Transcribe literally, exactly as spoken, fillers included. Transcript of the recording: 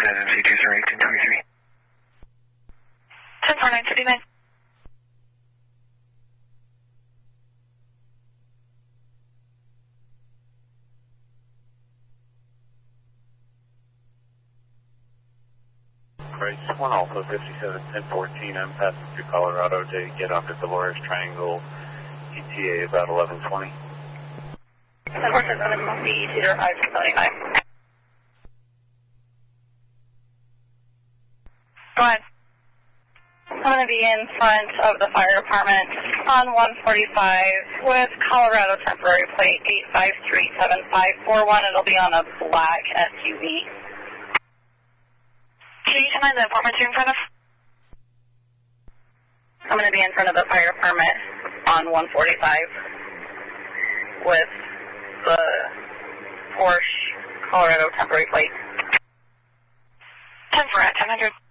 M C two zero eight ten twenty-three. ten four nine thirty-nine. Right, one Alpha fifty-seven ten fourteen, I'm passing through Colorado to get off at Dolores Triangle, E T A about eleven twenty. ten four seven, E two zero five seventy-five. Go ahead. I'm going to be in front of the fire department on one forty-five with Colorado temporary plate eight five three seven five four one. It'll be on a black S U V. Can you tell me the apartment you're in front of? I'm going to be in front of the fire department on one forty-five with the Porsche Colorado temporary plate. ten four at ten hundred.